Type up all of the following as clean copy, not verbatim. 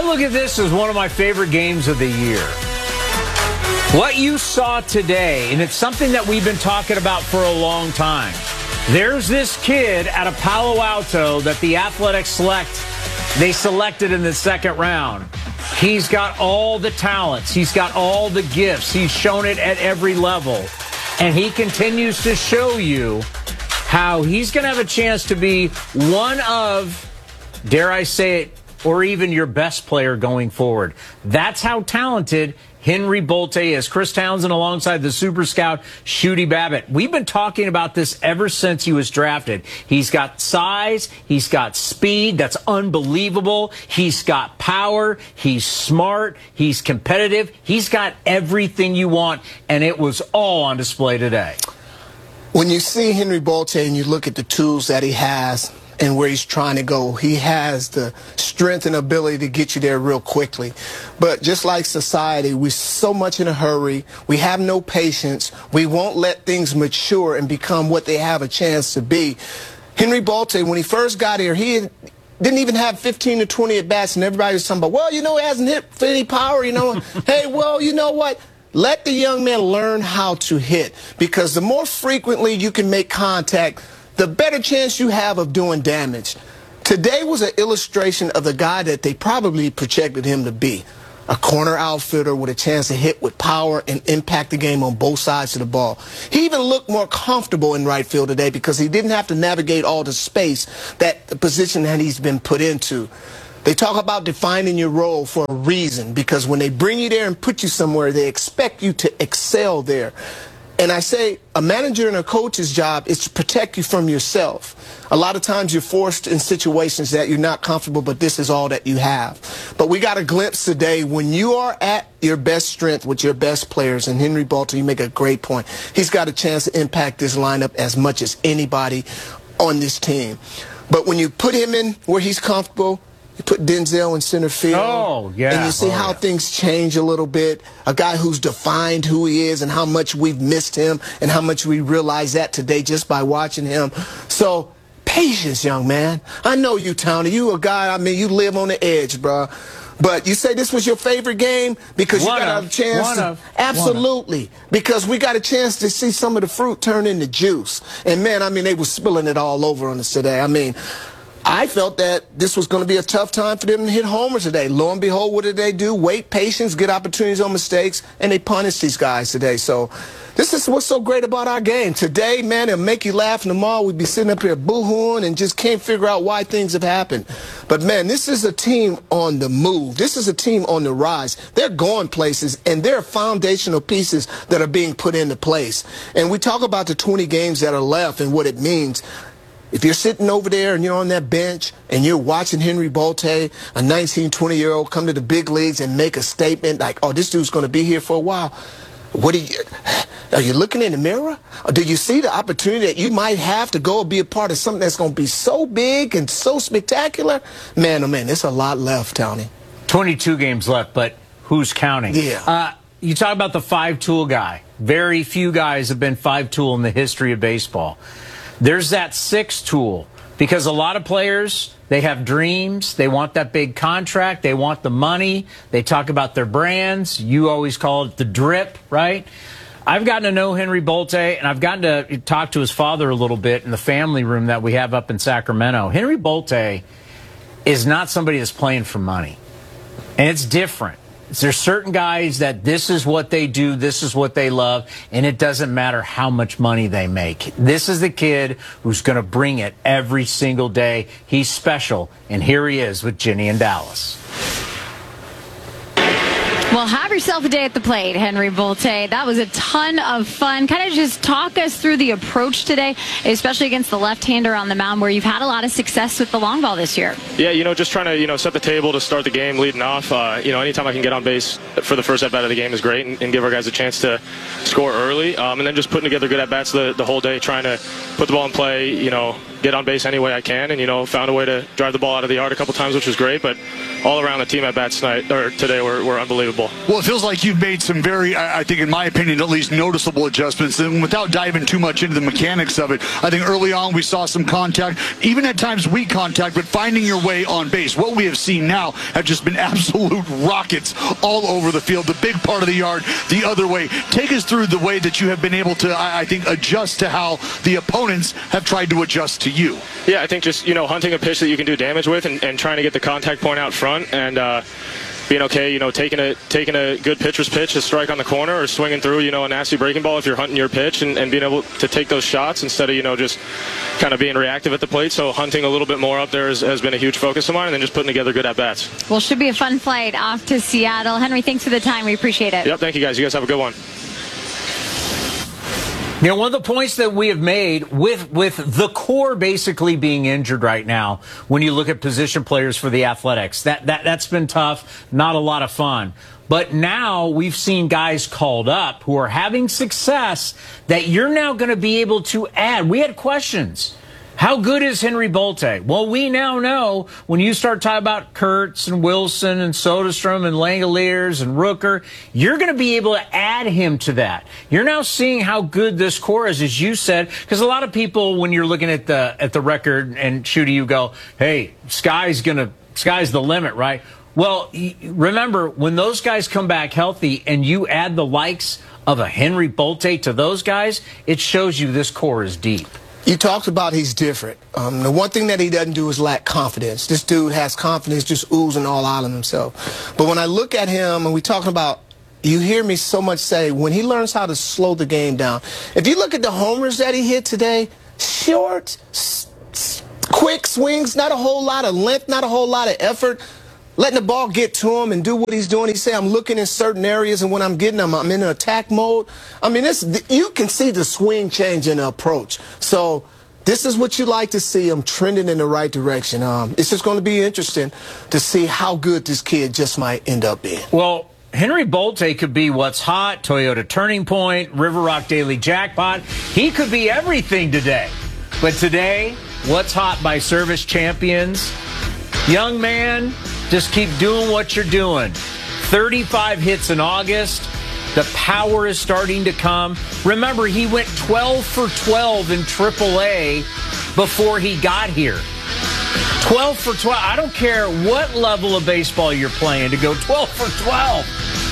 look at this as one of my favorite games of the year. What you saw today, and it's something that we've been talking about for a long time. There's this kid out of Palo Alto that the Athletics selected in the second round. He's got all the talents. He's got all the gifts. He's shown it at every level. And he continues to show you how he's going to have a chance to be one of, dare I say it, or even your best player going forward. That's how talented Henry Bolte is. Chris Townsend alongside the super scout, Shooty Babbitt. We've been talking about this ever since he was drafted. He's got size. He's got speed. That's unbelievable. He's got power. He's smart. He's competitive. He's got everything you want, and it was all on display today. When you see Henry Bolte and you look at the tools that he has and where he's trying to go, he has the strength and ability to get you there real quickly. But just like society, we're so much in a hurry. We have no patience. We won't let things mature and become what they have a chance to be. Henry Bolte, when he first got here, he didn't even have 15 to 20 at-bats, and everybody was talking about, well, you know, he hasn't hit for any power, you know. Hey, well, you know what? Let the young man learn how to hit, because the more frequently you can make contact, the better chance you have of doing damage. Today was an illustration of the guy that they probably projected him to be. A corner outfielder with a chance to hit with power and impact the game on both sides of the ball. He even looked more comfortable in right field today because he didn't have to navigate all the space that the position that he's been put into. They talk about defining your role for a reason, because when they bring you there and put you somewhere, they expect you to excel there. And I say a manager and a coach's job is to protect you from yourself. A lot of times you're forced in situations that you're not comfortable, but this is all that you have. But we got a glimpse today when you are at your best strength with your best players, and Henry Bolte, you make a great point. He's got a chance to impact this lineup as much as anybody on this team. But when you put him in where he's comfortable, you put Denzel in center field, and you see how things change a little bit. A guy who's defined who he is and how much we've missed him and how much we realize that today just by watching him. So, patience, young man. I know you, Townie. You a guy, I mean, you live on the edge, bro. But you say this was your favorite game because you got a chance absolutely, because we got a chance to see some of the fruit turn into juice. And, man, I mean, they were spilling it all over on us today. I mean, I felt that this was going to be a tough time for them to hit homers today. Lo and behold, what did they do? Wait, patience, get opportunities on mistakes, and they punished these guys today. So this is what's so great about our game. Today, man, it'll make you laugh, and tomorrow we'd be sitting up here boo-hooing and just can't figure out why things have happened. But, man, this is a team on the move. This is a team on the rise. They're going places, and there are foundational pieces that are being put into place. And we talk about the 20 games that are left and what it means. If you're sitting over there and you're on that bench and you're watching Henry Bolte, a 19, 20-year-old, come to the big leagues and make a statement like, oh, this dude's going to be here for a while, are you looking in the mirror? Or do you see the opportunity that you might have to go and be a part of something that's going to be so big and so spectacular? Man, oh, man, there's a lot left, Townie. 22 games left, but who's counting? Yeah. You talk about the five-tool guy. Very few guys have been five-tool in the history of baseball. There's that sixth tool, because a lot of players, they have dreams. They want that big contract. They want the money. They talk about their brands. You always call it the drip, right? I've gotten to know Henry Bolte, and I've gotten to talk to his father a little bit in the family room that we have up in Sacramento. Henry Bolte is not somebody that's playing for money, and it's different. There's certain guys that this is what they do, this is what they love, and it doesn't matter how much money they make. This is the kid who's going to bring it every single day. He's special, and here he is with Ginny in Dallas. Well, have yourself a day at the plate, Henry Bolte. That was a ton of fun. Kind of just talk us through the approach today, especially against the left-hander on the mound, where you've had a lot of success with the long ball this year. Yeah, just trying to, set the table to start the game leading off. Anytime I can get on base for the first at-bat of the game is great, and give our guys a chance to score early. And then just putting together good at-bats the whole day, trying to put the ball in play, get on base any way I can, and found a way to drive the ball out of the yard a couple times, which was great. But all around the team at bats today were unbelievable. Well, it feels like you've made some very, I think, in my opinion, at least noticeable adjustments. And without diving too much into the mechanics of it, I think early on we saw some contact, even at times weak contact, but finding your way on base. What we have seen now have just been absolute rockets all over the field. The big part of the yard, the other way. Take us through the way that you have been able to, I think, adjust to how the opponents have tried to adjust to you. Yeah, I think just, hunting a pitch that you can do damage with and trying to get the contact point out front and being okay, taking a good pitcher's pitch, a strike on the corner, or swinging through, a nasty breaking ball if you're hunting your pitch and being able to take those shots instead of, just kind of being reactive at the plate. So hunting a little bit more up there has been a huge focus of mine, and then just putting together good at-bats. Well, should be a fun flight off to Seattle. Henry, thanks for the time. We appreciate it. Yep, thank you guys. You guys have a good one. One of the points that we have made with the core basically being injured right now, when you look at position players for the Athletics, that's been tough, not a lot of fun. But now we've seen guys called up who are having success that you're now going to be able to add. We had questions. How good is Henry Bolte? Well, we now know when you start talking about Kurtz and Wilson and Soderstrom and Langoliers and Rooker, you're going to be able to add him to that. You're now seeing how good this core is, as you said, because a lot of people, when you're looking at the record and Shooty, you go, hey, sky's the limit, right? Well, remember, when those guys come back healthy and you add the likes of a Henry Bolte to those guys, it shows you this core is deep. You talked about he's different. The one thing that he doesn't do is lack confidence. This dude has confidence just oozing all out of himself. But when I look at him, and we talking about, you hear me so much say, when he learns how to slow the game down. If you look at the homers that he hit today, short, quick swings, not a whole lot of length, not a whole lot of effort. Letting the ball get to him and do what he's doing. He say, I'm looking in certain areas, and when I'm getting them, I'm in an attack mode. I mean, you can see the swing change in the approach. So this is what you like to see. I'm trending in the right direction. It's just going to be interesting to see how good this kid just might end up being. Well, Henry Bolte could be what's hot, Toyota Turning Point, River Rock Daily Jackpot. He could be everything today. But today, what's hot by Service Champions? Young man, just keep doing what you're doing. 35 hits in August. The power is starting to come. Remember, he went 12 for 12 in AAA before he got here. 12 for 12. I don't care what level of baseball you're playing to go 12 for 12.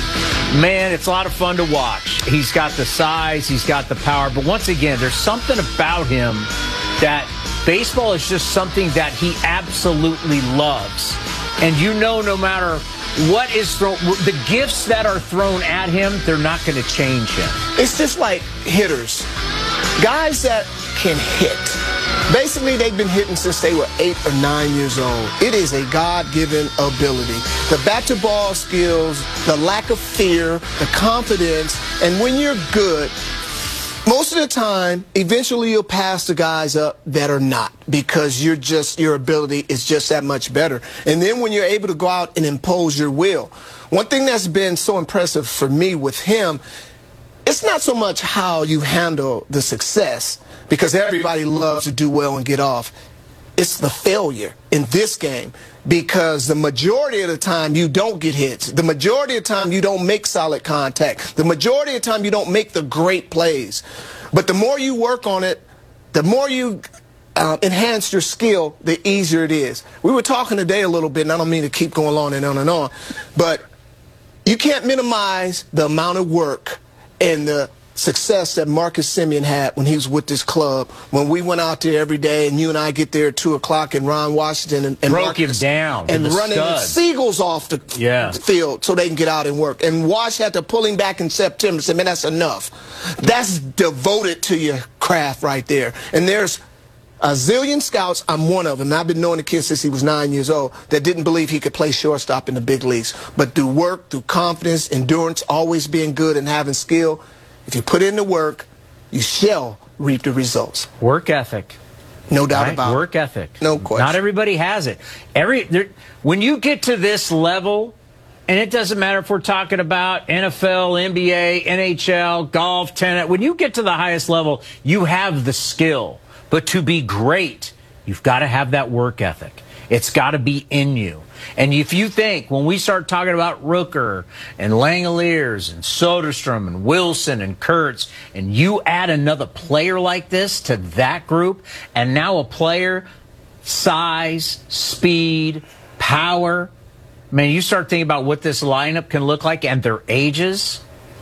Man, it's a lot of fun to watch. He's got the size, he's got the power. But once again, there's something about him that baseball is just something that he absolutely loves. And no matter what is thrown, the gifts that are thrown at him, they're not going to change him. It's just like hitters. Guys that can hit. Basically, they've been hitting since they were 8 or 9 years old. It is a God-given ability. The bat-to-ball skills, the lack of fear, the confidence, and when you're good, most of the time, eventually you'll pass the guys up that are not, because your ability is just that much better. And then when you're able to go out and impose your will. One thing that's been so impressive for me with him, it's not so much how you handle the success, because everybody loves to do well and get off. It's the failure in this game, because the majority of the time you don't get hits. The majority of the time you don't make solid contact. The majority of the time you don't make the great plays. But the more you work on it, the more you enhance your skill, the easier it is. We were talking today a little bit, and I don't mean to keep going on and on and on, but you can't minimize the amount of work and the success that Marcus Semien had when he was with this club, when we went out there every day, and you and I get there at 2 o'clock, and Ron Washington and broke Marcus him down and running the Seagulls off the field so they can get out and work. And Wash had to pull him back in September and say, man, that's enough. That's devoted to your craft right there. And there's a zillion scouts, I'm one of them, I've been knowing the kid since he was 9 years old, that didn't believe he could play shortstop in the big leagues. But through work, through confidence, endurance, always being good and having skill, if you put in the work, you shall reap the results. Work ethic. No doubt about it. Work ethic. No question. Not everybody has it. When you get to this level, and it doesn't matter if we're talking about NFL, NBA, NHL, golf, tennis, when you get to the highest level, you have the skill. But to be great, You've got to have that work ethic. It's got to be in you. And if you think, when we start talking about Rooker and Langoliers and Soderstrom and Wilson and Kurtz, and you add another player like this to that group, and now a player, size, speed, power, man, you start thinking about what this lineup can look like and their ages.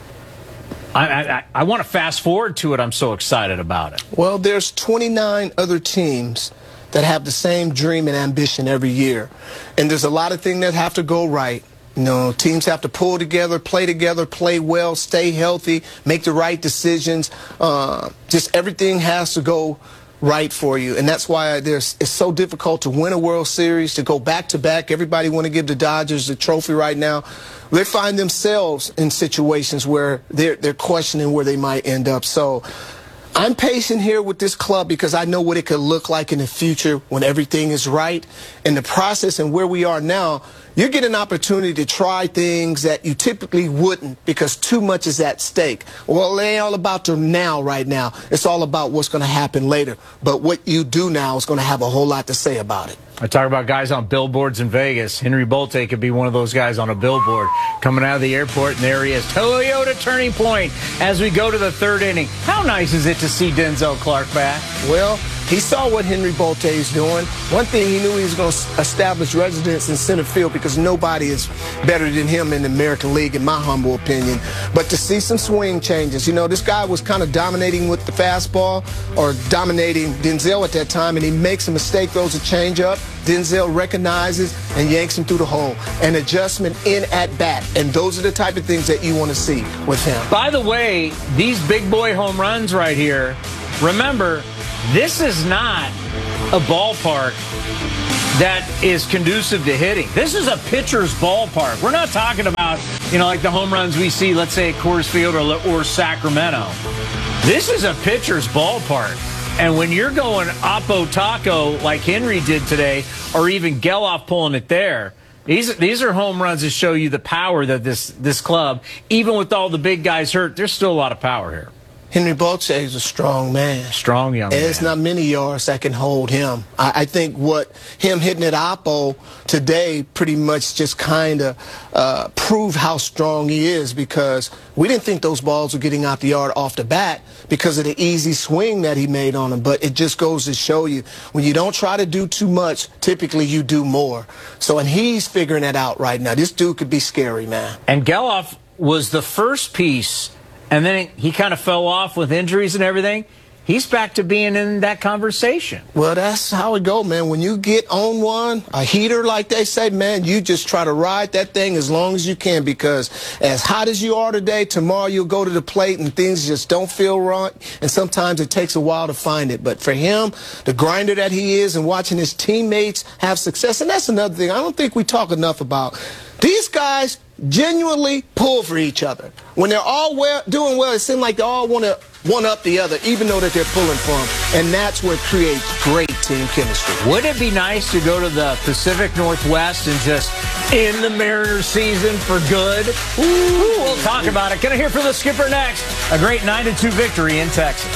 I want to fast forward to it. I'm so excited about it. Well, there's 29 other teams that have the same dream and ambition every year. And there's a lot of things that have to go right. You know, teams have to pull together, play well, stay healthy, make the right decisions. Just everything has to go right for you. And that's why it's so difficult to win a World Series, to go back-to-back. Everybody want to give the Dodgers the trophy right now. They find themselves in situations where they're questioning where they might end up. So I'm patient here with this club because I know what it could look like in the future when everything is right. And the process and where we are now, you get an opportunity to try things that you typically wouldn't because too much is at stake. Well, it ain't all about the now right now. It's all about what's going to happen later. But what you do now is going to have a whole lot to say about it. I talk about guys on billboards in Vegas. Henry Bolte could be one of those guys on a billboard coming out of the airport, and there he is. Toyota Turning Point as we go to the third inning. How nice is it to see Denzel Clark back? Well, he saw what Henry Bolte is doing. One thing, he knew he was going to establish residence in center field because nobody is better than him in the American League, in my humble opinion. But to see some swing changes, you know, this guy was kind of dominating with the fastball, or dominating Denzel at that time, and he makes a mistake, throws a changeup. Denzel recognizes and yanks him through the hole. An adjustment in at bat. And those are the type of things that you want to see with him. By the way, these big boy home runs right here, remember, this is not a ballpark that is conducive to hitting. This is a pitcher's ballpark. We're not talking about, you know, like the home runs we see, let's say, at Coors Field or Sacramento. This is a pitcher's ballpark. And when you're going oppo taco like Henry did today, or even Geloff pulling it there, these are home runs that show you the power that this club, even with all the big guys hurt, there's still a lot of power here. Henry Bolte is a strong man. Strong young man. There's not many yards that can hold him. I think what him hitting at Oppo today pretty much just kind of proved how strong he is, because we didn't think those balls were getting out the yard off the bat because of the easy swing that he made on them. But it just goes to show you, when you don't try to do too much, typically you do more. So, and he's figuring that out right now. This dude could be scary, man. And Geloff was the first piece, and then he kind of fell off with injuries and everything. He's back to being in that conversation. Well, that's how it go, man. When you get on one, a heater like they say, man, you just try to ride that thing as long as you can, because as hot as you are today, tomorrow you'll go to the plate and things just don't feel right, and sometimes it takes a while to find it. But for him, the grinder that he is, and watching his teammates have success, and that's another thing I don't think we talk enough about. These guys genuinely pull for each other. When they're all doing well, it seems like they all want to one-up the other, even though that they're pulling for them. And that's what creates great team chemistry. Wouldn't it be nice to go to the Pacific Northwest and just end the Mariners season for good? Ooh, we'll talk about it. Gonna hear from the skipper next. A great 9-2 victory in Texas.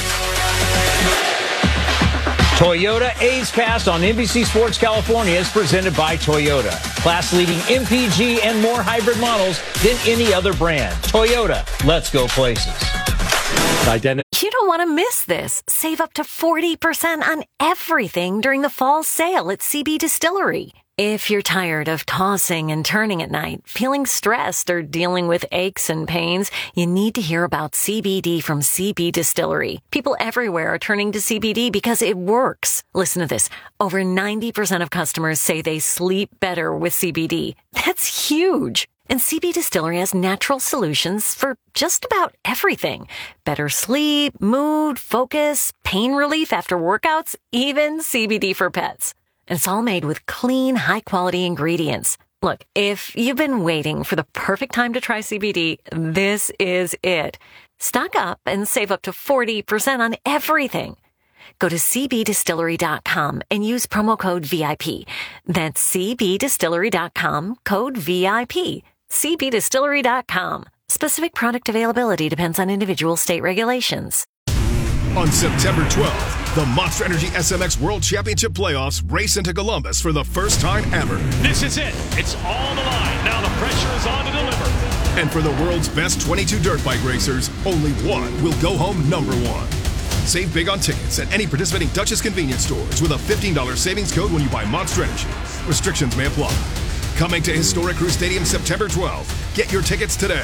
Toyota A's Cast on NBC Sports California is presented by Toyota. Class-leading MPG and more hybrid models than any other brand. Toyota, let's go places. You don't want to miss this. Save up to 40% on everything during the fall sale at CB Distillery. If you're tired of tossing and turning at night, feeling stressed, or dealing with aches and pains, you need to hear about CBD from CB Distillery. People everywhere are turning to CBD because it works. Listen to this. Over 90% of customers say they sleep better with CBD. That's huge. And CB Distillery has natural solutions for just about everything. Better sleep, mood, focus, pain relief after workouts, even CBD for pets. And it's all made with clean, high-quality ingredients. Look, if you've been waiting for the perfect time to try CBD, this is it. Stock up and save up to 40% on everything. Go to cbdistillery.com and use promo code VIP. That's cbdistillery.com, code VIP. cbdistillery.com. Specific product availability depends on individual state regulations. On September 12th, The Monster Energy SMX World Championship Playoffs race into Columbus for the first time ever. This is it. It's all on the line. Now the pressure is on to deliver. And for the world's best 22 dirt bike racers, only one will go home number one. Save big on tickets at any participating Duchess convenience stores with a $15 savings code when you buy Monster Energy. Restrictions may apply. Coming to Historic Crew Stadium September 12th. Get your tickets today.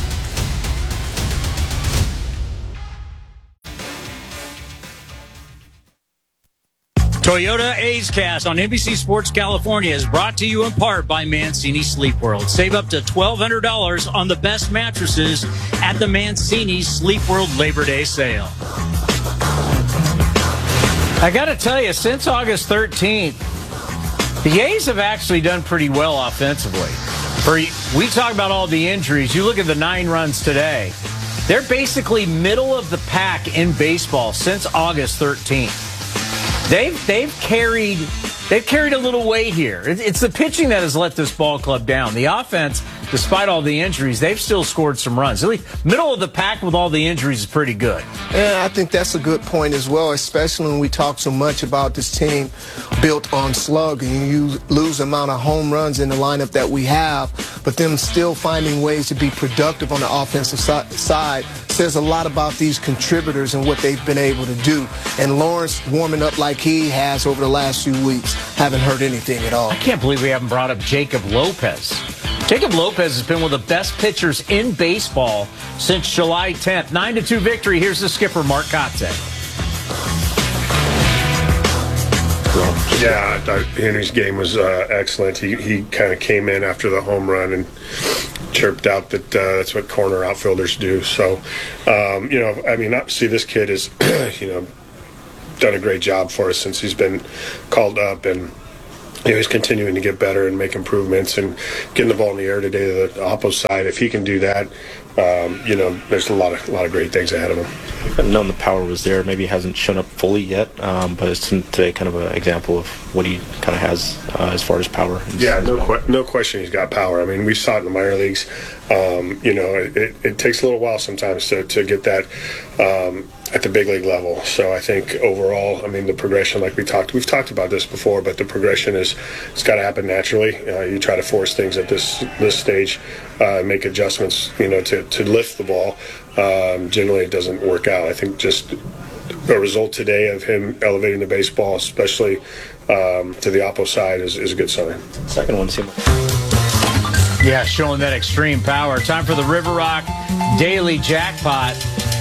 Toyota A's Cast on NBC Sports California is brought to you in part by Mancini Sleep World. Save up to $1,200 on the best mattresses at the Mancini Sleep World Labor Day sale. I got to tell you, since August 13th, the A's have actually done pretty well offensively. We talk about all the injuries. You look at the 9 runs today. They're basically middle of the pack in baseball since August 13th. They've carried a little weight here. It's the pitching that has let this ball club down. The offense, despite all the injuries, they've still scored some runs. At least middle of the pack with all the injuries is pretty good. Yeah, I think that's a good point as well, especially when we talk so much about this team built on slug, and you lose the amount of home runs in the lineup that we have, but them still finding ways to be productive on the offensive side says a lot about these contributors and what they've been able to do. And Lawrence warming up like he has over the last few weeks, haven't heard anything at all. I can't believe we haven't brought up Jacob Lopez. Jacob Lopez has been one of the best pitchers in baseball since July 10th. 9-2 victory. Here's the skipper, Mark Kotsay. Yeah, I thought Henry's game was excellent. He kind of came in after the home run and chirped out that that's what corner outfielders do. So, obviously this kid has, done a great job for us since he's been called up, and he's continuing to get better and make improvements and getting the ball in the air today to the opposite side. If he can do that, there's a lot of great things ahead of him. I've known the power was there. Maybe it hasn't shown up fully yet, but it's today kind of an example of what he kind of has as far as power. Yeah, no question he's got power. I mean, we saw it in the minor leagues. It takes a little while sometimes to get that at the big league level. So I think overall, the progression, like we've talked about this before, but the progression it's got to happen naturally. You try to force things at this stage, make adjustments, to lift the ball. Generally, it doesn't work out. I think just a result today of him elevating the baseball, especially to the opposite side, is a good sign. Second one seemed Yeah, showing that extreme power. Time for the River Rock Daily Jackpot.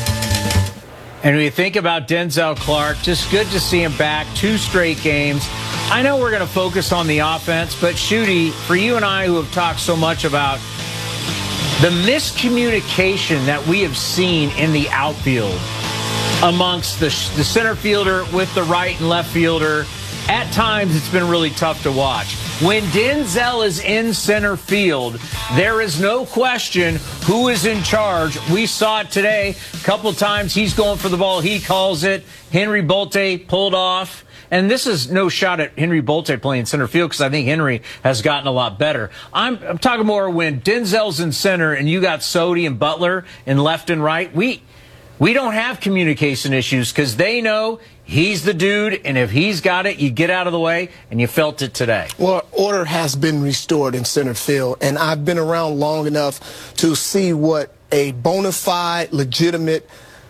And when you think about Denzel Clark, just good to see him back. 2 straight games. I know we're going to focus on the offense, but Shooty, for you and I who have talked so much about the miscommunication that we have seen in the outfield amongst the center fielder with the right and left fielder, at times it's been really tough to watch. When Denzel is in center field, there is no question who is in charge. We saw it today. A couple times he's going for the ball. He calls it. Henry Bolte pulled off. And this is no shot at Henry Bolte playing center field, because I think Henry has gotten a lot better. I'm talking more when Denzel's in center and you got Sodi and Butler in left and right. We don't have communication issues because they know he's the dude, and if he's got it, you get out of the way, and you felt it today. Well, order has been restored in center field, and I've been around long enough to see what a bona fide, legitimate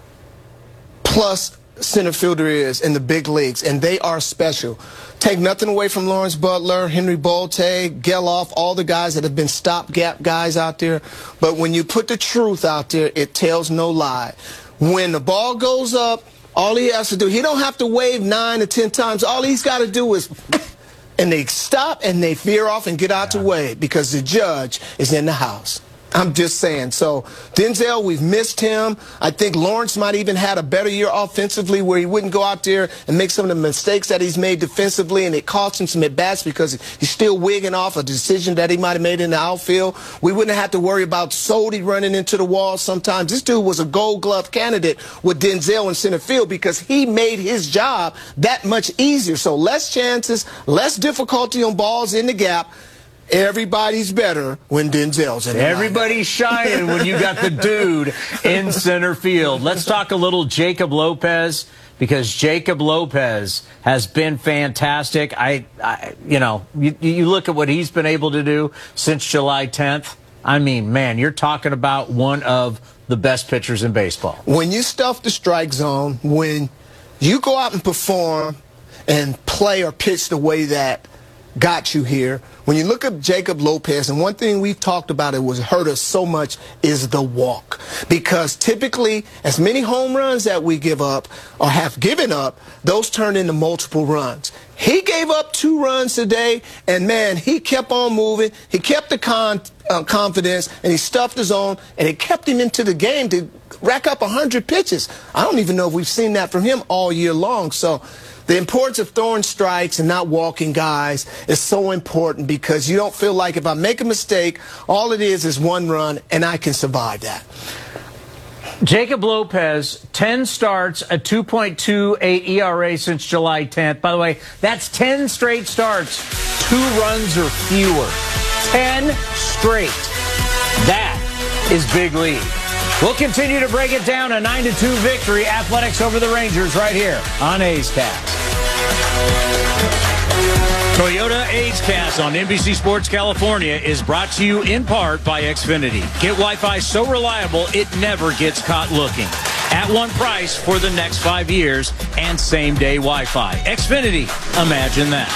plus center fielder is in the big leagues, and they are special. Take nothing away from Lawrence Butler, Henry Bolte, Geloff, all the guys that have been stopgap guys out there, but when you put the truth out there, it tells no lie. When the ball goes up, all he has to do, he don't have to wave 9 or 10 times. All he's got to do is, and they stop and they veer off and get out the way because the judge is in the house. I'm just saying. So, Denzel, we've missed him. I think Lawrence might even had a better year offensively where he wouldn't go out there and make some of the mistakes that he's made defensively, and it cost him some at-bats because he's still wigging off a decision that he might have made in the outfield. We wouldn't have to worry about Sodi running into the wall sometimes. This dude was a Gold Glove candidate with Denzel in center field because he made his job that much easier. So less chances, less difficulty on balls in the gap. everybody's better when Denzel's in the Everybody's shining when you got the dude in center field. Let's talk a little Jacob Lopez, because Jacob Lopez has been fantastic. You look at what he's been able to do since July 10th. I mean, man, you're talking about one of the best pitchers in baseball. When you stuff the strike zone, when you go out and perform and play or pitch the way that got you here, when you look at Jacob Lopez, and one thing we've talked about it was hurt us so much is the walk. Because typically, as many home runs that we give up or have given up, those turn into multiple runs. He gave up 2 runs today, and man, he kept on moving. He kept the confidence, and he stuffed his own, and it kept him into the game to rack up 100 pitches. I don't even know if we've seen that from him all year long. So the importance of throwing strikes and not walking guys is so important, because you don't feel like if I make a mistake, all it is 1 run, and I can survive that. Jacob Lopez, 10 starts, a 2.28 ERA since July 10th. By the way, that's 10 straight starts, 2 runs or fewer. 10 straight. That is big league. We'll continue to break it down. A 9-2 victory, Athletics over the Rangers, right here on A's Cast. Toyota A's Cast on NBC Sports California is brought to you in part by Xfinity. Get Wi-Fi so reliable it never gets caught looking. At one price for the next 5 years and same-day Wi-Fi. Xfinity, imagine that.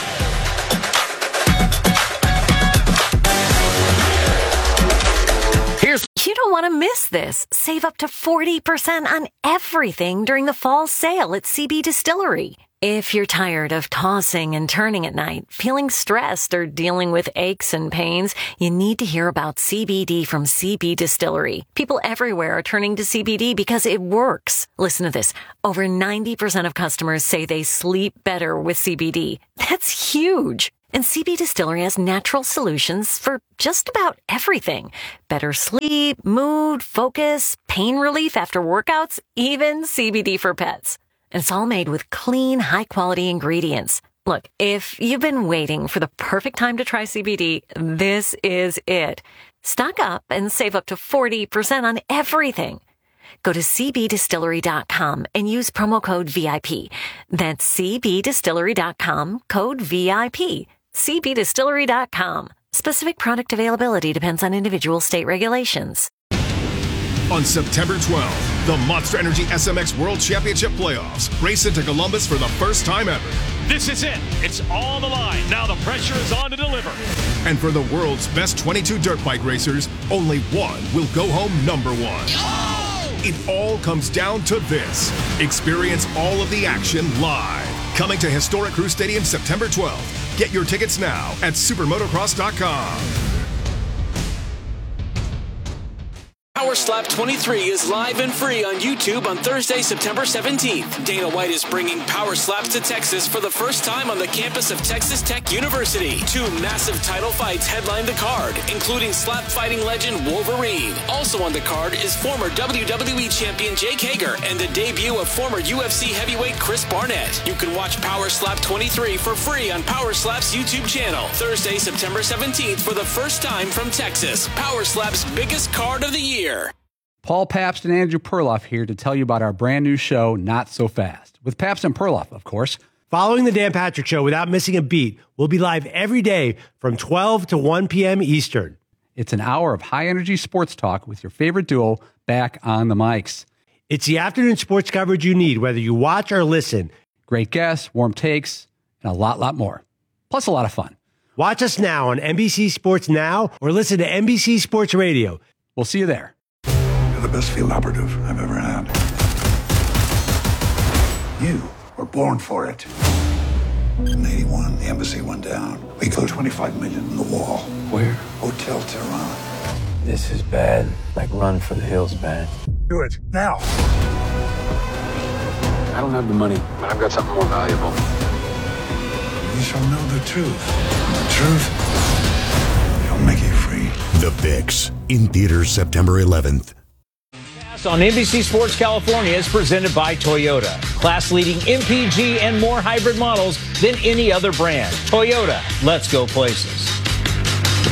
You don't want to miss this. Save up to 40% on everything during the fall sale at CB Distillery. If you're tired of tossing and turning at night, feeling stressed, or dealing with aches and pains, you need to hear about CBD from CB Distillery. People everywhere are turning to CBD because it works. Listen to this. Over 90% of customers say they sleep better with CBD. That's huge. And CB Distillery has natural solutions for just about everything. Better sleep, mood, focus, pain relief after workouts, even CBD for pets. And it's all made with clean, high-quality ingredients. Look, if you've been waiting for the perfect time to try CBD, this is it. Stock up and save up to 40% on everything. Go to cbdistillery.com and use promo code VIP. That's cbdistillery.com, code VIP. cbdistillery.com. Specific product availability depends on individual state regulations. On September 12th, the Monster Energy SMX World Championship Playoffs race into Columbus for the first time ever. This is it. It's all the line. Now the pressure is on to deliver. And for the world's best 22 dirt bike racers, only one will go home number 1. Oh! It all comes down to this. Experience all of the action live. Coming to Historic Crew Stadium September 12th. Get your tickets now at supermotocross.com. Power Slap 23 is live and free on YouTube on Thursday, September 17th. Dana White is bringing Power Slaps to Texas for the first time on the campus of Texas Tech University. 2 massive title fights headline the card, including slap fighting legend Wolverine. Also on the card is former WWE champion Jake Hager and the debut of former UFC heavyweight Chris Barnett. You can watch Power Slap 23 for free on Power Slap's YouTube channel. Thursday, September 17th for the first time from Texas. Power Slap's biggest card of the year. Paul Pabst and Andrew Perloff here to tell you about our brand new show, Not So Fast, with Pabst and Perloff, of course. Following the Dan Patrick Show without missing a beat, we'll be live every day from 12 to 1 p.m. Eastern. It's an hour of high-energy sports talk with your favorite duo back on the mics. It's the afternoon sports coverage you need, whether you watch or listen. Great guests, warm takes, and a lot more. Plus a lot of fun. Watch us now on NBC Sports Now or listen to NBC Sports Radio. We'll see you there. You're the best field operative I've ever had. You were born for it. In 81, the embassy went down. We closed $25 million in the wall. Where? Hotel Tehran. This is bad. Like Run for the Hills bad. Do it, now. I don't have the money, but I've got something more valuable. You shall know the truth. And the truth shall make you free. The Fix, in theaters September 11th. On NBC Sports California is presented by Toyota. Class-leading MPG and more hybrid models than any other brand. Toyota, let's go places.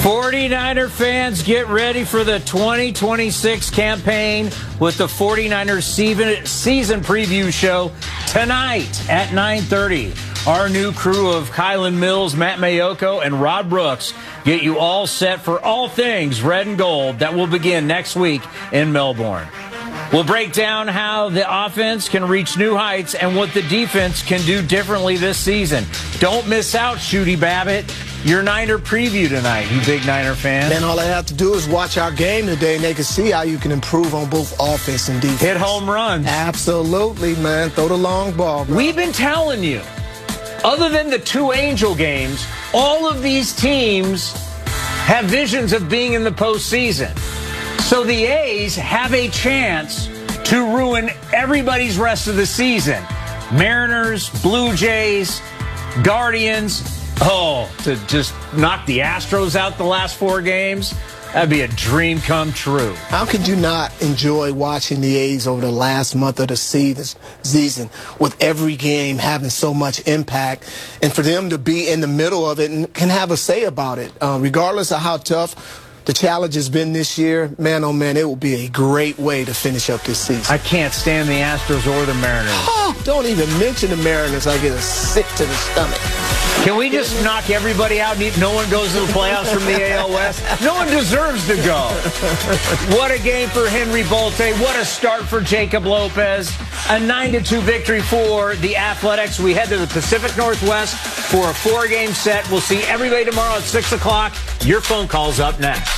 49er fans, get ready for the 2026 campaign with the 49ers season preview show tonight at 9:30. Our new crew of Kylan Mills, Matt Mayoko, and Rod Brooks get you all set for all things red and gold that will begin next week in Melbourne. We'll break down how the offense can reach new heights and what the defense can do differently this season. Don't miss out, Shooty Babbitt. Your Niner preview tonight, you big Niner fan. Man, all they have to do is watch our game today, and they can see how you can improve on both offense and defense. Hit home runs. Absolutely, man. Throw the long ball, bro. We've been telling you, other than the 2 Angel games, all of these teams have visions of being in the postseason. So the A's have a chance to ruin everybody's rest of the season. Mariners, Blue Jays, Guardians. Oh, to just knock the Astros out the last 4 games, that'd be a dream come true. How could you not enjoy watching the A's over the last month of the season with every game having so much impact, and for them to be in the middle of it and can have a say about it, regardless of how tough the challenge has been this year? Man, oh man, it will be a great way to finish up this season. I can't stand the Astros or the Mariners. Oh, don't even mention the Mariners. I get sick to the stomach. Can we just knock everybody out? No one goes to the playoffs from the AL West? No one deserves to go. What a game for Henry Bolte. What a start for Jacob Lopez. A 9-2 victory for the Athletics. We head to the Pacific Northwest for a 4-game set. We'll see everybody tomorrow at 6 o'clock. Your phone call's up next.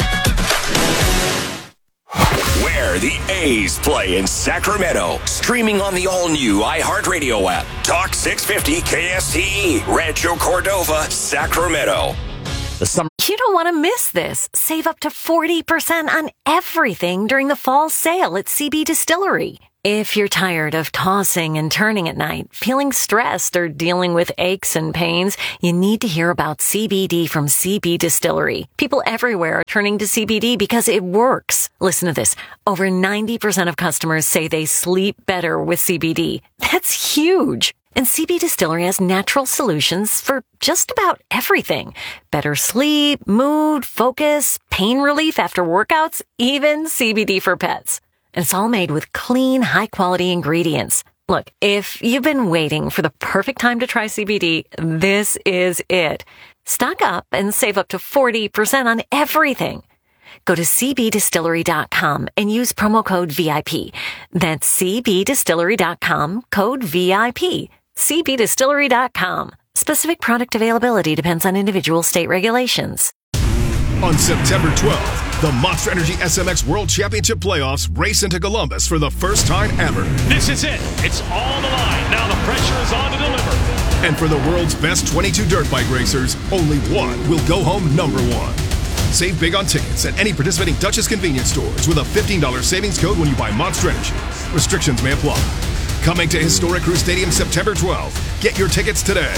Where the A's play in Sacramento. Streaming on the all-new iHeartRadio app. Talk 650 KSTE. Rancho Cordova, Sacramento. You don't want to miss this. Save up to 40% on everything during the fall sale at CB Distillery. If you're tired of tossing and turning at night, feeling stressed, or dealing with aches and pains, you need to hear about CBD from CB Distillery. People everywhere are turning to CBD because it works. Listen to this. Over 90% of customers say they sleep better with CBD. That's huge. And CB Distillery has natural solutions for just about everything. Better sleep, mood, focus, pain relief after workouts, even CBD for pets. And it's all made with clean, high-quality ingredients. Look, if you've been waiting for the perfect time to try CBD, this is it. Stock up and save up to 40% on everything. Go to cbdistillery.com and use promo code VIP. That's cbdistillery.com, code VIP. cbdistillery.com. Specific product availability depends on individual state regulations. On September 12th, the Monster Energy SMX World Championship Playoffs race into Columbus for the first time ever. This is it. It's all on the line. Now the pressure is on to deliver. And for the world's best 22 dirt bike racers, only one will go home number 1. Save big on tickets at any participating Duchess convenience stores with a $15 savings code when you buy Monster Energy. Restrictions may apply. Coming to Historic Crew Stadium September 12th. Get your tickets today.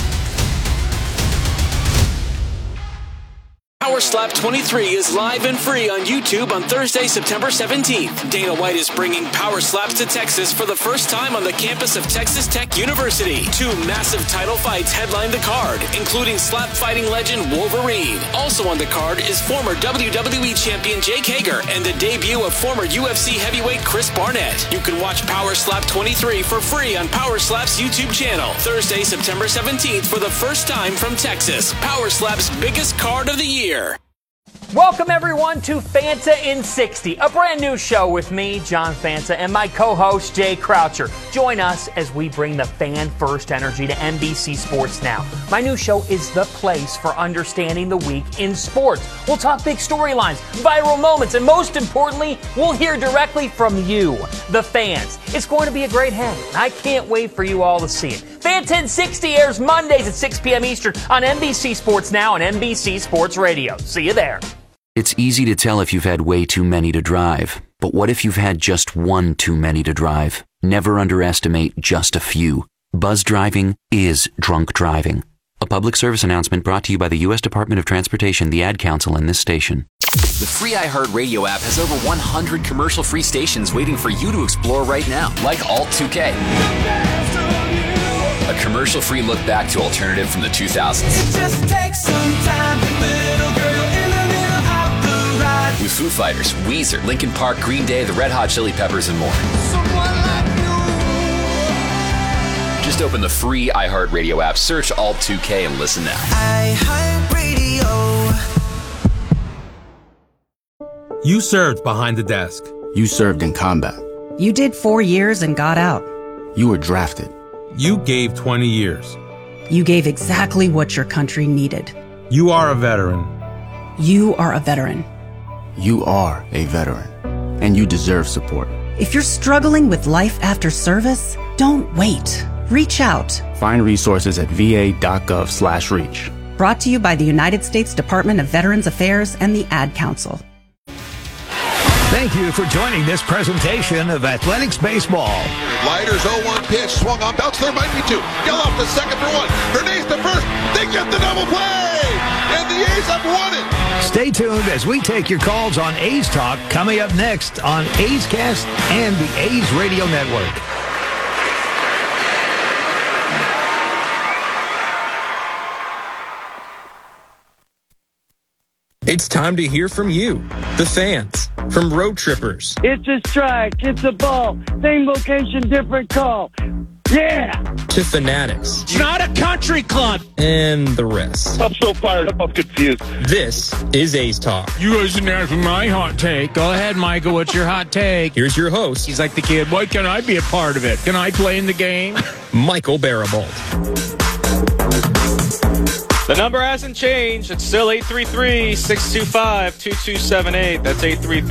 Power Slap 23 is live and free on YouTube on Thursday, September 17th. Dana White is bringing Power Slaps to Texas for the first time on the campus of Texas Tech University. 2 massive title fights headline the card, including slap fighting legend Wolverine. Also on the card is former WWE champion Jake Hager and the debut of former UFC heavyweight Chris Barnett. You can watch Power Slap 23 for free on Power Slap's YouTube channel. Thursday, September 17th for the first time from Texas. Power Slap's biggest card of the year. Welcome, everyone, to Fanta in 60, a brand new show with me, John Fanta, and my co-host, Jay Croucher. Join us as we bring the fan-first energy to NBC Sports Now. My new show is the place for understanding the week in sports. We'll talk big storylines, viral moments, and most importantly, we'll hear directly from you, the fans. It's going to be a great hang. I can't wait for you all to see it. Fanta in 60 airs Mondays at 6 p.m. Eastern on NBC Sports Now and NBC Sports Radio. See you there. It's easy to tell if you've had way too many to drive. But what if you've had just one too many to drive? Never underestimate just a few. Buzz driving is drunk driving. A public service announcement brought to you by the U.S. Department of Transportation, the Ad Council, and this station. The free iHeartRadio app has over 100 commercial-free stations waiting for you to explore right now, like Alt 2K. A commercial-free look back to alternative from the 2000s. It just takes some time, little girl. Foo Fighters, Weezer, Linkin Park, Green Day, the Red Hot Chili Peppers, and more. Just open the free iHeartRadio app, search Alt2K, and listen now. iHeartRadio. You served behind the desk. You served in combat. You did 4 years and got out. You were drafted. You gave 20 years. You gave exactly what your country needed. You are a veteran. You are a veteran. You are a veteran. And you deserve support. If you're struggling with life after service, don't wait. Reach out. Find resources at va.gov/reach. Brought to you by the United States Department of Veterans Affairs and the Ad Council. Thank you for joining this presentation of Athletics Baseball. Lighters 0-1 pitch, swung on, bounce, there might be two. Geloff to second for one. Hernandez to first. They get the double play! And the A's have won it! Stay tuned as we take your calls on A's Talk, coming up next on A's Cast and the A's Radio Network. It's time to hear from you, the fans, from road trippers. It's a strike, it's a ball, same location, different call. Yeah! To fanatics. It's not a country club. And the rest. I'm so fired up, I'm confused. This is A's Talk. You guys didn't ask my hot take. Go ahead, Michael. What's your hot take? Here's your host. He's like the kid. Why can't I be a part of it? Can I play in the game? Michael Barabalt. The number hasn't changed. It's still 833-625-2278. That's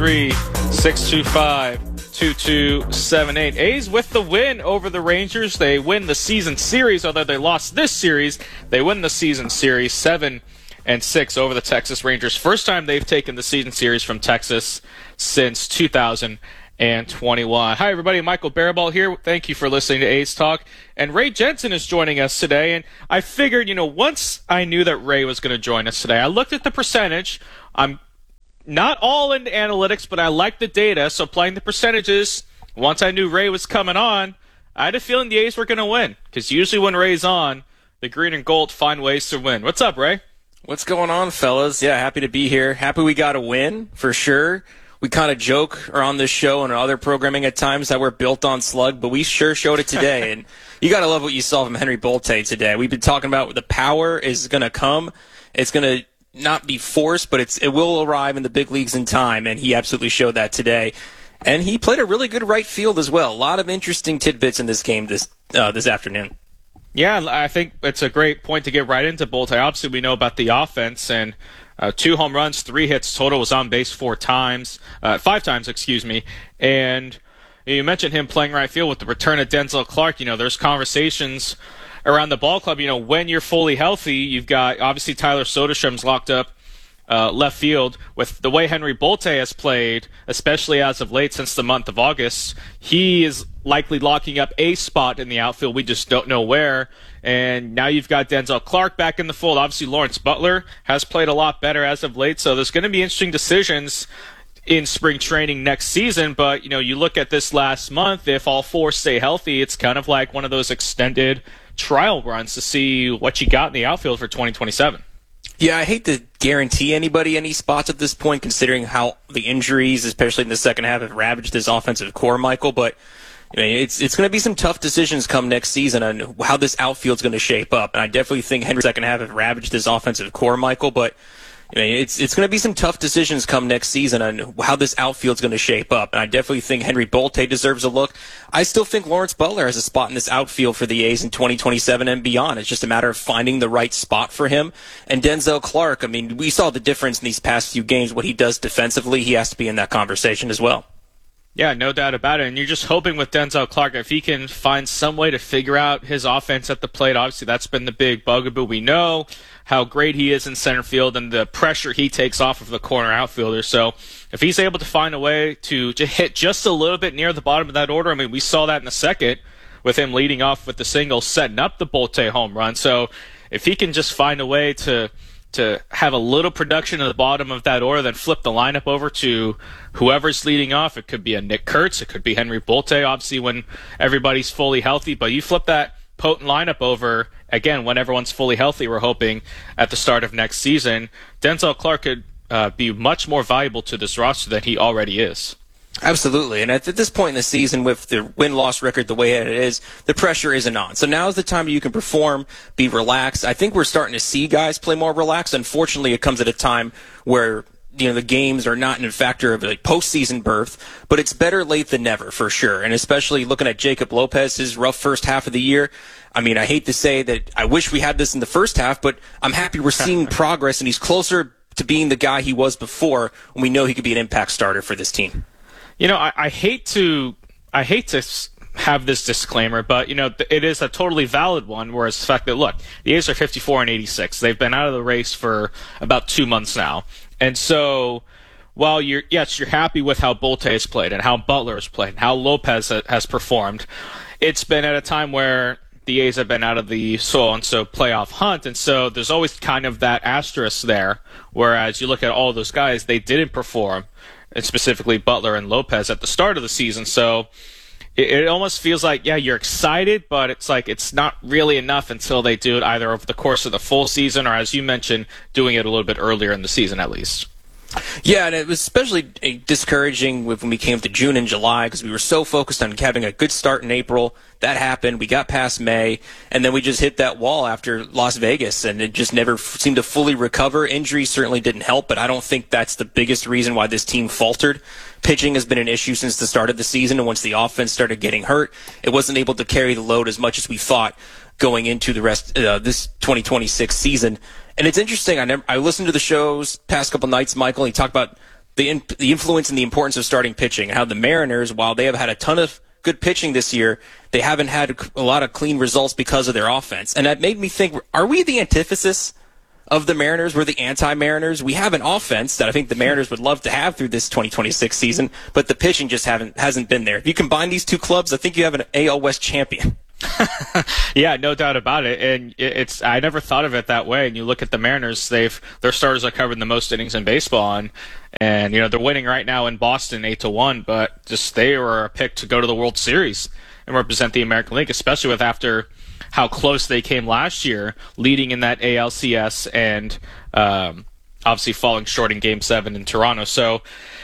833-625-2278. A's with the win over the Rangers. They win the season series, although they lost this series. They win the season series 7-6 over the Texas Rangers. First time they've taken the season series from Texas since 2021. Hi, everybody. Michael Barabalt here. Thank you for listening to A's Talk. And Ray Jensen is joining us today. And I figured, once I knew that Ray was going to join us today, I looked at the percentage. I'm not all into analytics, but I like the data. So playing the percentages, once I knew Ray was coming on, I had a feeling the A's were going to win. Because usually when Ray's on, the green and gold find ways to win. What's up, Ray? What's going on, fellas? Yeah, happy to be here. Happy we got a win, for sure. We kind of joke on this show and other programming at times that we're built on slug, but we sure showed it today. And you got to love what you saw from Henry Bolte today. We've been talking about the power is going to come. It's going to not be forced, but it will arrive in the big leagues in time, and he absolutely showed that today. And he played a really good right field as well. A lot of interesting tidbits in this game this afternoon. Yeah, I think it's a great point to get right into Bolte. Obviously, we know about the offense, and 2 home runs, 3 hits total, was on base 5 times, and you mentioned him playing right field with the return of Denzel Clark. There's conversations around the ball club. When you're fully healthy, you've got obviously Tyler Soderstrom's locked up left field. With the way Henry Bolte has played, especially as of late since the month of August, he is likely locking up a spot in the outfield. We just don't know where. And now you've got Denzel Clark back in the fold. Obviously, Lawrence Butler has played a lot better as of late. So there's going to be interesting decisions in spring training next season. But, you look at this last month, if all 4 stay healthy, it's kind of like one of those extended trial runs to see what you got in the outfield for 2027. Yeah, I hate to guarantee anybody any spots at this point, considering how the injuries, especially in the second half, have ravaged this offensive core, Michael. But it's going to be some tough decisions come next season on how this outfield's going to shape up. And I definitely think Henry's second half have ravaged this offensive core, Michael. But it's going to be some tough decisions come next season on how this outfield's going to shape up. And I definitely think Henry Bolte deserves a look. I still think Lawrence Butler has a spot in this outfield for the A's in 2027 and beyond. It's just a matter of finding the right spot for him. And Denzel Clark, we saw the difference in these past few games. What he does defensively, he has to be in that conversation as well. Yeah, no doubt about it. And you're just hoping with Denzel Clark, if he can find some way to figure out his offense at the plate. Obviously, that's been the big bugaboo. We know how great he is in center field and the pressure he takes off of the corner outfielder. So if he's able to find a way to hit just a little bit near the bottom of that order, we saw that in the second with him leading off with the single, setting up the Bolte home run. So if he can just find a way to have a little production at the bottom of that order, then flip the lineup over to whoever's leading off. It could be a Nick Kurtz. It could be Henry Bolte, obviously, when everybody's fully healthy. But you flip that potent lineup over, again, when everyone's fully healthy, we're hoping, at the start of next season. Denzel Clark could be much more valuable to this roster than he already is. Absolutely. And at this point in the season, with the win-loss record the way it is, the pressure isn't on. So now is the time you can perform, be relaxed. I think we're starting to see guys play more relaxed. Unfortunately, it comes at a time where the games are not in a factor of like postseason berth, but it's better late than never for sure. And especially looking at Jacob Lopez, his rough first half of the year. I mean, I hate to say that I wish we had this in the first half, but I'm happy we're seeing progress, and he's closer to being the guy he was before, when we know he could be an impact starter for this team. I hate to have this disclaimer, but it is a totally valid one. Whereas the fact that, look, the A's are 54-86, they've been out of the race for about 2 months now, and so while you're happy with how Bolte has played and how Butler has played and how Lopez has performed, it's been at a time where the A's have been out of the so-and-so playoff hunt, and so there's always kind of that asterisk there. Whereas you look at all those guys, they didn't perform, and specifically Butler and Lopez at the start of the season. So it almost feels like, yeah, you're excited, but it's like it's not really enough until they do it either over the course of the full season or, as you mentioned, doing it a little bit earlier in the season at least. Yeah, and it was especially discouraging when we came to June and July, because we were so focused on having a good start in April. That happened. We got past May, and then we just hit that wall after Las Vegas, and it just never seemed to fully recover. Injuries certainly didn't help, but I don't think that's the biggest reason why this team faltered. Pitching has been an issue since the start of the season, and once the offense started getting hurt, it wasn't able to carry the load as much as we thought going into the rest this 2026 season. And it's interesting. I listened to the shows past couple nights, Michael. And he talked about the influence and the importance of starting pitching, and how the Mariners, while they have had a ton of good pitching this year, they haven't had a lot of clean results because of their offense. And that made me think: are we the antithesis of the Mariners? We're the anti-Mariners. We have an offense that I think the Mariners would love to have through this 2026 season, but the pitching just hasn't been there. If you combine these two clubs, I think you have an AL West champion. Yeah, no doubt about it. And I never thought of it that way. And you look at the Mariners, their starters are covering the most innings in baseball, and they're winning right now in Boston 8-1, but just they were a pick to go to the World Series and represent the American League, especially with after how close they came last year, leading in that ALCS and obviously falling short in Game 7 in Toronto. So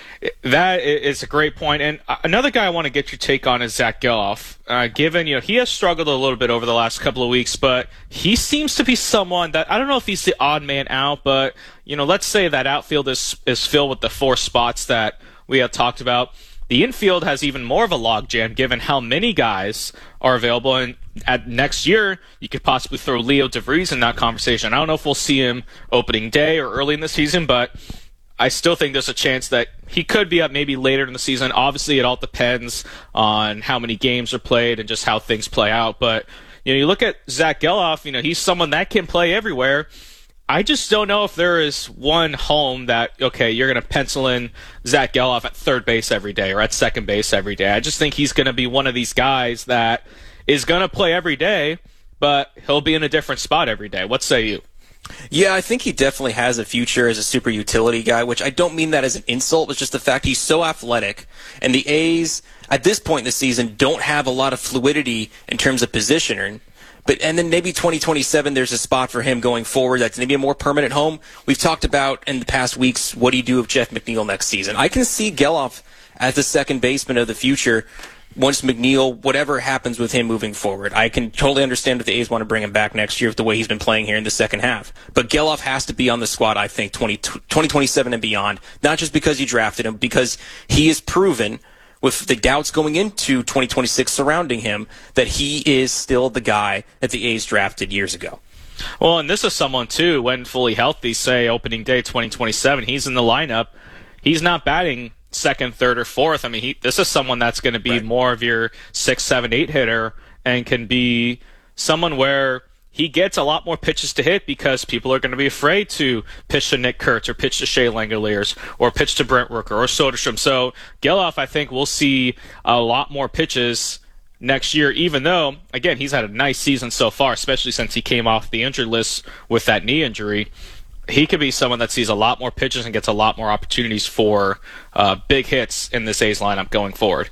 that is a great point. And another guy I want to get your take on is Zach Gelof. Given, he has struggled a little bit over the last couple of weeks, but he seems to be someone that, I don't know if he's the odd man out, but, let's say that outfield is filled with the 4 spots that we have talked about. The infield has even more of a logjam given how many guys are available. And at next year, you could possibly throw Leo DeVries in that conversation. I don't know if we'll see him opening day or early in the season, but I still think there's a chance that he could be up maybe later in the season. Obviously, it all depends on how many games are played and just how things play out. But, you look at Zach Gelof, he's someone that can play everywhere. I just don't know if there is one home that, okay, you're going to pencil in Zach Gelof at third base every day or at second base every day. I just think he's going to be one of these guys that is going to play every day, but he'll be in a different spot every day. What say you? Yeah, I think he definitely has a future as a super utility guy, which I don't mean that as an insult. It's just the fact he's so athletic. And the A's, at this point in the season, don't have a lot of fluidity in terms of positioning. And then maybe 2027, there's a spot for him going forward that's maybe a more permanent home. We've talked about in the past weeks, what do you do with Jeff McNeil next season? I can see Gelof as the second baseman of the future once McNeil, whatever happens with him moving forward. I can totally understand if the A's want to bring him back next year with the way he's been playing here in the second half. But Gelof has to be on the squad, I think, 2027 and beyond, not just because you drafted him, because he is proven, with the doubts going into 2026 surrounding him, that he is still the guy that the A's drafted years ago. Well, and this is someone, too, when fully healthy, say opening day 2027, he's in the lineup. He's not batting second, third, or fourth. I mean, this is someone that's going to be more of your 6, 7, 8 hitter and can be someone where he gets a lot more pitches to hit because people are going to be afraid to pitch to Nick Kurtz or pitch to Shea Langoliers or pitch to Brent Rooker or Soderstrom. So Gelof, I think, will see a lot more pitches next year, even though, again, he's had a nice season so far, especially since he came off the injured list with that knee injury. He could be someone that sees a lot more pitches and gets a lot more opportunities for big hits in this A's lineup going forward.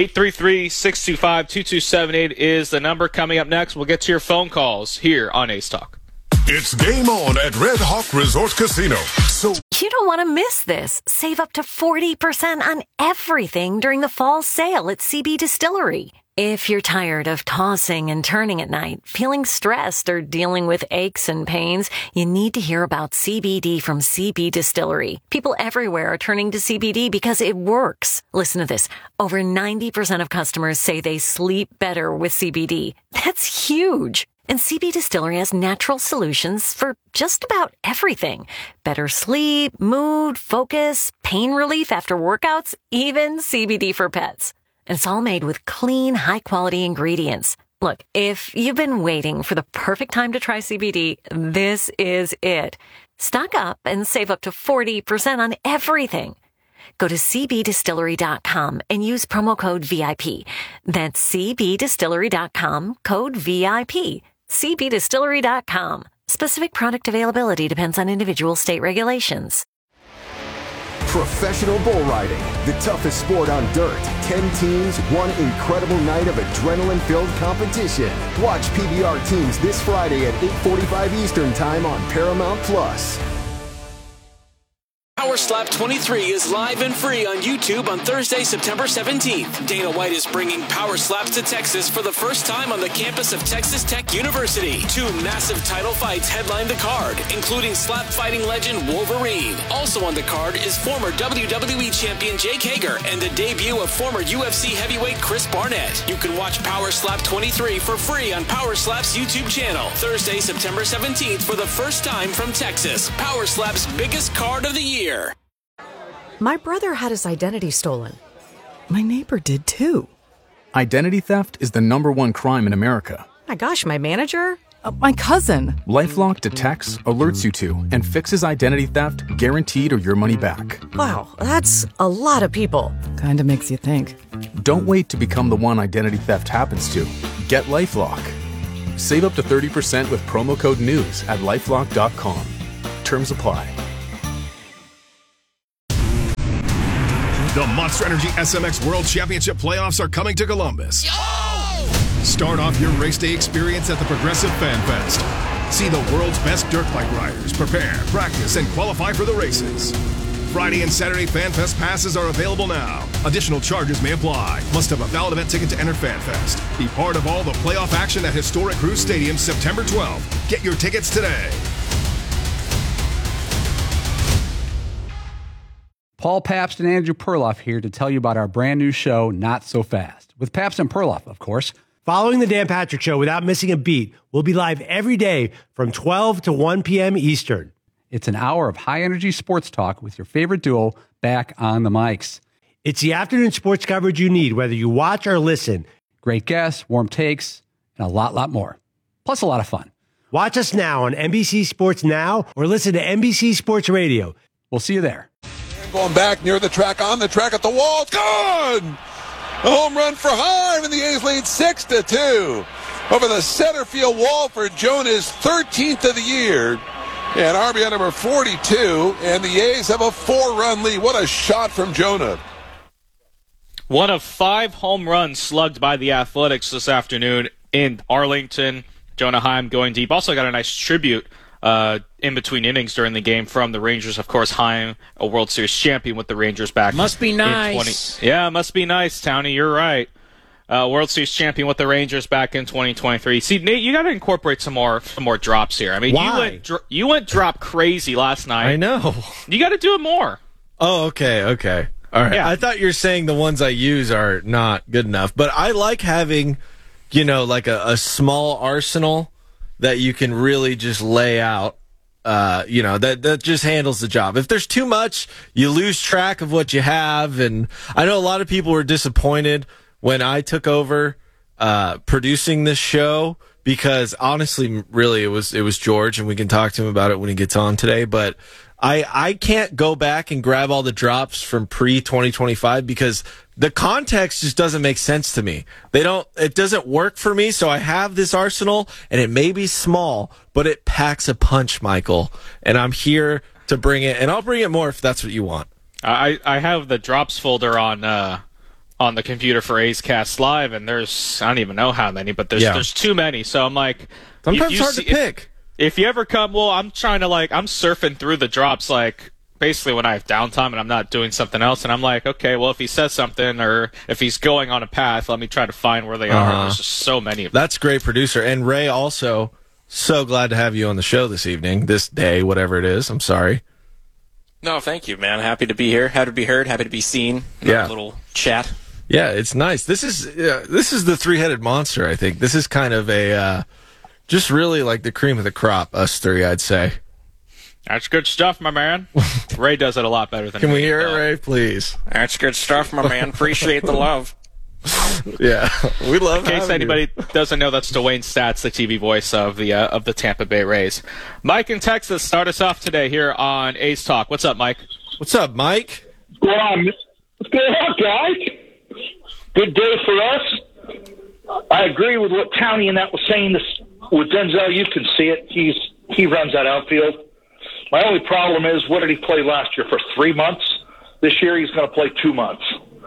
833-625-2278 is the number. Coming up next, we'll get to your phone calls here on A's Talk. It's game on at Red Hawk Resort Casino. So You don't want to miss this. Save up to 40% on everything during the fall sale at CB Distillery. If you're tired of tossing and turning at night, feeling stressed, or dealing with aches and pains, you need to hear about CBD from CB Distillery. People everywhere are turning to CBD because it works. Listen to this. Over 90% of customers say they sleep better with CBD. That's huge. And CB Distillery has natural solutions for just about everything. Better sleep, mood, focus, pain relief after workouts, even CBD for pets. And it's all made with clean, high-quality ingredients. Look, if you've been waiting for the perfect time to try CBD, this is it. Stock up and save up to 40% on everything. Go to cbdistillery.com and use promo code VIP. That's cbdistillery.com, code VIP. cbdistillery.com. Specific product availability depends on individual state regulations. Professional bull riding, the toughest sport on dirt. 10 teams, one incredible night of adrenaline-filled competition. Watch PBR teams this Friday at 8:45 Eastern Time on Paramount Plus. Power Slap 23 is live and free on YouTube on Thursday, September 17th. Dana White is bringing Power Slaps to Texas for the first time on the campus of Texas Tech University. 2 massive title fights headline the card, including slap fighting legend Wolverine. Also on the card is former WWE champion Jake Hager and the debut of former UFC heavyweight Chris Barnett. You can watch Power Slap 23 for free on Power Slap's YouTube channel. Thursday, September 17th for the first time from Texas. Power Slap's biggest card of the year. My brother had his identity stolen. My neighbor did too. Identity theft is the #1 crime in America. My gosh, my manager? My cousin. LifeLock detects, alerts you to, and fixes identity theft guaranteed or your money back. Wow, that's a lot of people. Kinda makes you think. Don't wait to become the one identity theft happens to. Get LifeLock. Save up to 30% with promo code NEWS at LifeLock.com. Terms apply. The Monster Energy SMX World Championship playoffs are coming to Columbus. Start off your race day experience at the Progressive Fan Fest. See the world's best dirt bike riders prepare, practice, and qualify for the races. Friday and Saturday Fan Fest passes are available now. Additional charges may apply. Must have a valid event ticket to enter Fan Fest. Be part of all the playoff action at historic Cruise Stadium September 12th. Get your tickets today. Paul Pabst and Andrew Perloff here to tell you about our brand new show, Not So Fast, with Pabst and Perloff, of course. Following the Dan Patrick Show without missing a beat, we'll be live every day from 12 to 1 p.m. Eastern. It's an hour of high-energy sports talk with your favorite duo back on the mics. It's the afternoon sports coverage you need, whether you watch or listen. Great guests, warm takes, and a lot more. Plus a lot of fun. Watch us now on NBC Sports Now or listen to NBC Sports Radio. We'll see you there. Going back near the track, on the track at the wall. It's gone! A home run for Heim, and the A's lead 6-2. Over the center field wall for Jonah's 13th of the year. And RBI number 42, and the A's have a 4-run lead. What a shot from Jonah. One of 5 home runs slugged by the Athletics this afternoon in Arlington. Jonah Heim going deep. Also got a nice tribute in between innings during the game from the Rangers. Of course, Heim, a World Series champion with the Rangers back. Must be nice. Yeah, must be nice, Townie. You're right. World Series champion with the Rangers back in 2023. See, Nate, you got to incorporate some more drops here. I mean, why? You went drop crazy last night. I know. You got to do it more. Oh, okay. All right. Yeah. I thought you were saying the ones I use are not good enough, but I like having, like a small arsenal that you can really just lay out, that just handles the job. If there's too much, you lose track of what you have. And I know a lot of people were disappointed when I took over producing this show because honestly, really, it was George, and we can talk to him about it when he gets on today. But I can't go back and grab all the drops from pre-2025 because the context just doesn't make sense to me. It doesn't work for me, so I have this arsenal, and it may be small, but it packs a punch, Michael. And I'm here to bring it, and I'll bring it more if that's what you want. I have the drops folder on the computer for A's Cast Live, and there's, I don't even know how many, but there's too many. So I'm like, sometimes it's hard to pick. If you ever come, I'm trying to I'm surfing through the drops basically when I have downtime and I'm not doing something else, and I'm like, okay, well, if he says something or if he's going on a path, let me try to find where they are. There's just so many of them. That's great, producer. And Ray, also, so glad to have you on the show this evening, this day, whatever it is. I'm sorry. No, thank you, man. Happy to be here. Happy to be heard. Happy to be seen. Yeah. A little chat. Yeah, it's nice. This is the three-headed monster, I think. This is kind of a just really like the cream of the crop, us three, I'd say. That's good stuff, my man. Ray does it a lot better than Can me. we hear it, Ray, please? That's good stuff, my man. Appreciate the love. Yeah, we love. In case anybody doesn't know, that's Dwayne Stats, the TV voice of the Tampa Bay Rays. Mike in Texas, start us off today here on A's Talk. What's up, Mike? What's up, Mike? What's going on, guys? Good day for us. I agree with what Townie and that was saying. This with Denzel, you can see it. He runs that outfield. My only problem is, what did he play last year for 3 months? This year he's going to play 2 months.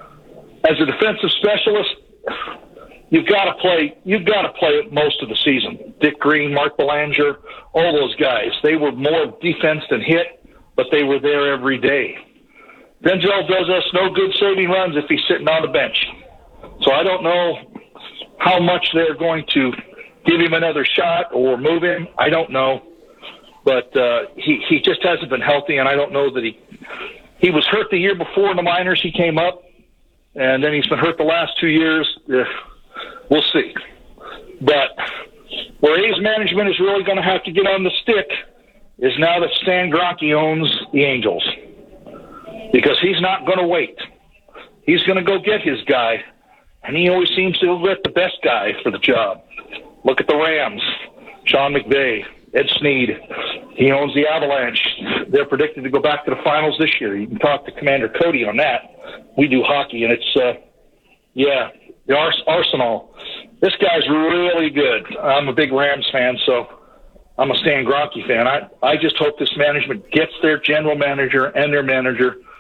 As a defensive specialist, you've got to play it most of the season. Dick Green, Mark Belanger, all those guys. They were more defense than hit, but they were there every day. Denzel does us no good saving runs if he's sitting on the bench. So I don't know how much they're going to give him another shot or move him. I don't know. But he just hasn't been healthy, and I don't know that he was hurt the year before in the minors. He came up, and then he's been hurt the last 2 years. We'll see. But where A's management is really going to have to get on the stick is now that Stan Kroenke owns the Angels, because he's not going to wait. He's going to go get his guy, and he always seems to get the best guy for the job. Look at the Rams, Sean McVay, Ed Snead. He owns the Avalanche. They're predicted to go back to the finals this year. You can talk to Commander Cody on that. We do hockey, and it's, the Arsenal. This guy's really good. I'm a big Rams fan, so I'm a Stan Kroenke fan. I just hope this management gets their general manager and their manager